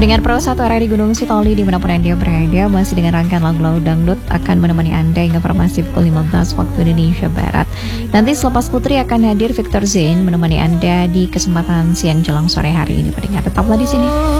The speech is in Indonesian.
Pendengar Pro 1 RRI Gunung Sitoli dimanapun Anda berada, masih dengan rangkaian lagu-lagu dangdut akan menemani Anda hingga informasi pukul 15 waktu Indonesia Barat. Nanti selepas Putri akan hadir Victor Zain menemani Anda di kesempatan siang jelang sore hari ini. Pendengar tetaplah di sini.